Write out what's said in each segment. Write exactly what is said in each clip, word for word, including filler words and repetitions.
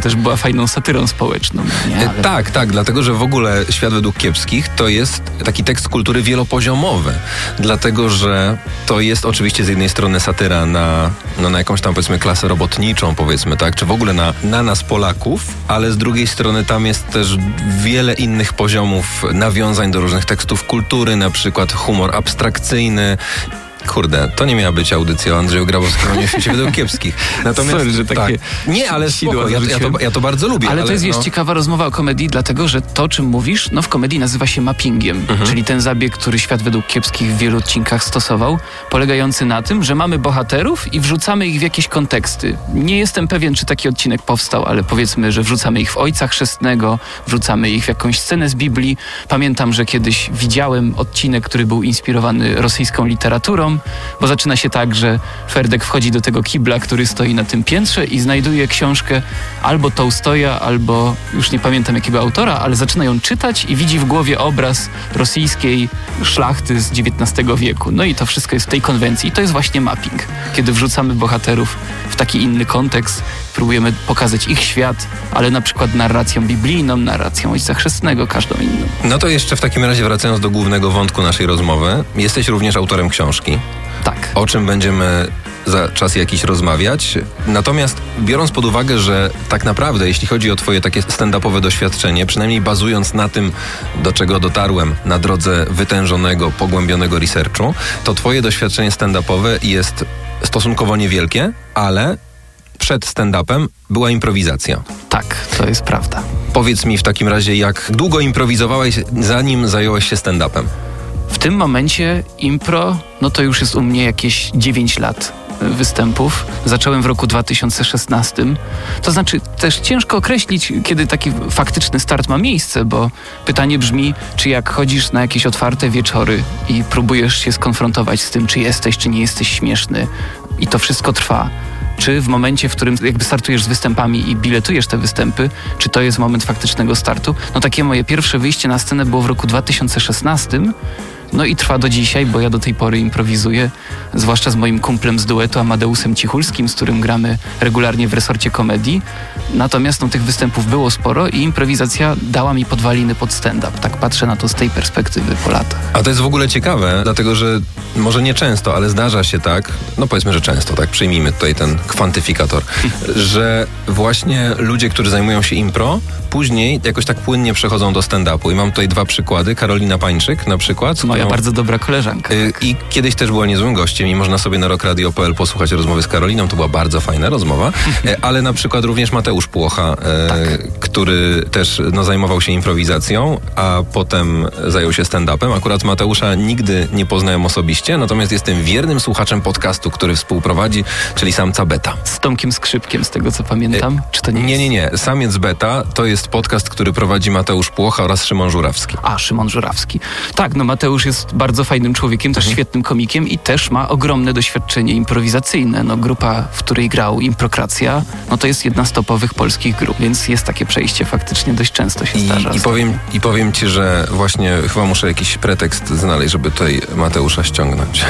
też była fajną satyrą społeczną. Nie? Ale... Tak, tak, dlatego, że w ogóle Świat według kiepskich to jest taki tekst kultury wielopoziomowy. Dlatego, że to jest oczywiście z jednej strony satyra na, no, na jakąś tam, powiedzmy, klasę robotniczą, powiedzmy, tak, czy w ogóle na, na nas Polaków, ale z drugiej strony tam jest też wiele innych poziomów nawiązań do różnych tekstów kultury, na przykład humor abstrakcyjny. Kurde, to nie miała być audycja o Andrzeju Grabowskim, o Świecie według kiepskich. Natomiast, Sorry, że takie tak. Nie, ale spoko, ja, ja, to, ja to bardzo lubię. Ale, ale to jest, no... jest ciekawa rozmowa o komedii, dlatego, że to, o czym mówisz, no w komedii nazywa się mappingiem, mhm. czyli ten zabieg, który Świat według kiepskich w wielu odcinkach stosował, polegający na tym, że mamy bohaterów i wrzucamy ich w jakieś konteksty. Nie jestem pewien, czy taki odcinek powstał, ale powiedzmy, że wrzucamy ich w Ojca Chrzestnego, wrzucamy ich w jakąś scenę z Biblii. Pamiętam, że kiedyś widziałem odcinek, który był inspirowany rosyjską literaturą, bo zaczyna się tak, że Ferdek wchodzi do tego kibla, który stoi na tym piętrze i znajduje książkę albo Tołstoja, albo już nie pamiętam jakiego autora, ale zaczyna ją czytać i widzi w głowie obraz rosyjskiej szlachty z dziewiętnastego wieku. No i to wszystko jest w tej konwencji. I to jest właśnie mapping, kiedy wrzucamy bohaterów w taki inny kontekst, próbujemy pokazać ich świat, ale na przykład narracją biblijną, narracją Ojca Chrzestnego, każdą inną. No to jeszcze w takim razie wracając do głównego wątku naszej rozmowy, jesteś również autorem książki. Tak. O czym będziemy za czas jakiś rozmawiać. Natomiast biorąc pod uwagę, że tak naprawdę, jeśli chodzi o twoje takie stand-upowe doświadczenie, przynajmniej bazując na tym, do czego dotarłem na drodze wytężonego, pogłębionego researchu, to twoje doświadczenie stand-upowe jest stosunkowo niewielkie, ale przed stand-upem była improwizacja. Tak, to jest prawda. Powiedz mi w takim razie, jak długo improwizowałeś, zanim zająłeś się stand-upem? W tym momencie impro, no to już jest u mnie jakieś dziewięć lat występów. Zacząłem w roku dwa tysiące szesnastym. To znaczy też ciężko określić, kiedy taki faktyczny start ma miejsce, bo pytanie brzmi, czy jak chodzisz na jakieś otwarte wieczory i próbujesz się skonfrontować z tym, czy jesteś, czy nie jesteś śmieszny i to wszystko trwa, czy w momencie, w którym jakby startujesz z występami i biletujesz te występy, czy to jest moment faktycznego startu? No takie moje pierwsze wyjście na scenę było w roku dwa tysiące szesnastym. No i trwa do dzisiaj, bo ja do tej pory improwizuję, zwłaszcza z moim kumplem z duetu Amadeusem Cichulskim, z którym gramy regularnie w resorcie komedii. Natomiast no, tych występów było sporo i improwizacja dała mi podwaliny pod stand-up. Tak patrzę na to z tej perspektywy po latach. A to jest w ogóle ciekawe, dlatego że może nie często, ale zdarza się tak, no powiedzmy, że często, tak, przyjmijmy tutaj ten kwantyfikator, że właśnie ludzie, którzy zajmują się impro, później jakoś tak płynnie przechodzą do stand-upu. I mam tutaj dwa przykłady. Karolina Pańczyk na przykład. Moja którą, bardzo dobra koleżanka. Y, I kiedyś też była niezłym gościem i można sobie na rockradio kropka p l posłuchać rozmowy z Karoliną. To była bardzo fajna rozmowa. y, ale na przykład również Mateusz Płocha, y, tak. który też no, zajmował się improwizacją, a potem zajął się stand-upem. Akurat Mateusza nigdy nie poznałem osobiście, natomiast jestem wiernym słuchaczem podcastu, który współprowadzi, czyli Samca Beta. Z Tomkiem Skrzypkiem, z tego co pamiętam. Y, Czy to nie, nie jest? Nie, nie, nie. Samiec Beta to jest podcast, który prowadzi Mateusz Płocha oraz Szymon Żurawski. A, Szymon Żurawski. Tak, no Mateusz jest bardzo fajnym człowiekiem, też mhm. świetnym komikiem i też ma ogromne doświadczenie improwizacyjne. No grupa, w której grał Improkracja, no to jest jedna z topowych polskich grup, więc jest takie przejście faktycznie dość często się I, zdarza. I powiem, I powiem ci, że właśnie chyba muszę jakiś pretekst znaleźć, żeby tutaj Mateusza ściągnąć.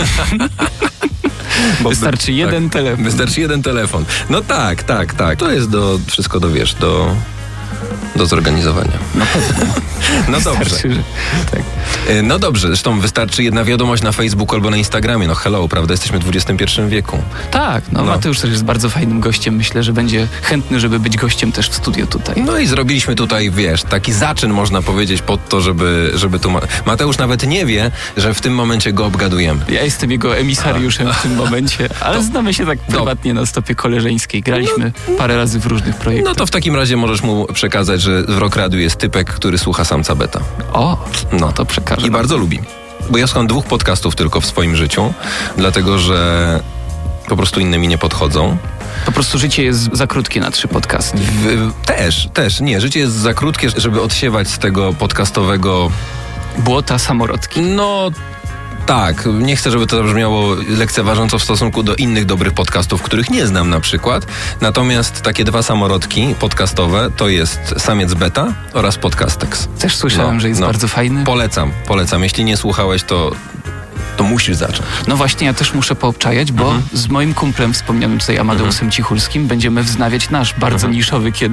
Bo wystarczy by, jeden tak, telefon. Wystarczy jeden telefon. No tak, tak, tak. To jest do, wszystko do, wiesz, do, do zorganizowania. No pewnie. No dobrze. Wystarczy, że, tak. No dobrze, zresztą wystarczy jedna wiadomość na Facebooku albo na Instagramie. No hello, prawda? Jesteśmy w dwudziestym pierwszym wieku. Tak, no, no Mateusz też jest bardzo fajnym gościem. Myślę, że będzie chętny, żeby być gościem też w studiu tutaj. No i zrobiliśmy tutaj, wiesz, taki zaczyn, można powiedzieć, pod to, żeby, żeby tu... Ma- Mateusz nawet nie wie, że w tym momencie go obgadujemy. Ja jestem jego emisariuszem A. w tym momencie, ale to, znamy się tak prywatnie no. na stopie koleżeńskiej. Graliśmy no, parę razy w różnych projektach. No to w takim razie możesz mu przekazać, że w Rock Radiu jest typek, który słucha Samca Beta. O, no to przekażę. I bardzo lubi. Bo ja słucham dwóch podcastów tylko w swoim życiu, dlatego że po prostu inne mi nie podchodzą. Po prostu życie jest za krótkie na trzy podcasty. W, też, też. Nie, życie jest za krótkie, żeby odsiewać z tego podcastowego... Błota samorodki. No... Tak, nie chcę, żeby to zabrzmiało lekceważąco w stosunku do innych dobrych podcastów, których nie znam na przykład. Natomiast takie dwa samorodki podcastowe to jest Samiec Beta oraz Podcastex. Też słyszałem, no, że jest no. bardzo fajny. Polecam, polecam. Jeśli nie słuchałeś, to... to musisz zacząć. No właśnie, ja też muszę poobczajać, bo mhm. z moim kumplem wspomnianym tutaj Amadeusem mhm. Cichulskim będziemy wznawiać nasz bardzo mhm. niszowy kiedyś